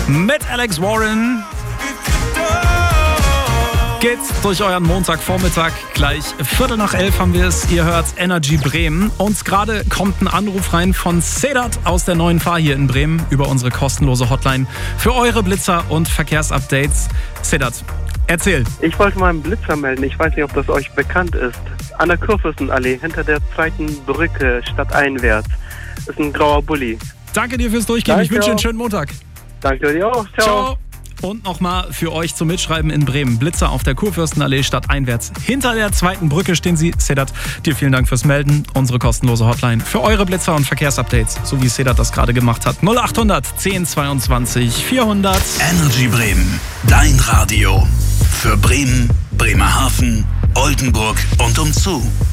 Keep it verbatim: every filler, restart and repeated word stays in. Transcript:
mit Alex Warren. Geht's durch euren Montagvormittag. Gleich Viertel nach elf haben wir es. Ihr hört Energy Bremen. Uns gerade kommt ein Anruf rein von Sedat aus der neuen Fahr hier in Bremen über unsere kostenlose Hotline für eure Blitzer und Verkehrsupdates. Sedat, erzähl. Ich wollte mal einen Blitzer melden. Ich weiß nicht, ob das euch bekannt ist. An der Kurfürstenallee, hinter der zweiten Brücke, stadteinwärts. Das ist ein grauer Bulli. Danke dir fürs Durchgehen. Danke Ich wünsche dir einen auch. schönen Montag. Danke dir auch. Ciao. Ciao. Und nochmal für euch zum Mitschreiben in Bremen. Blitzer auf der Kurfürstenallee stadteinwärts. Hinter der zweiten Brücke stehen sie. Sedat, dir vielen Dank fürs Melden. Unsere kostenlose Hotline für eure Blitzer und Verkehrsupdates, so wie Sedat das gerade gemacht hat. null acht hundert zehn zweiundzwanzig vierhundert. Energy Bremen, dein Radio. Für Bremen, Bremerhaven, Oldenburg und umzu.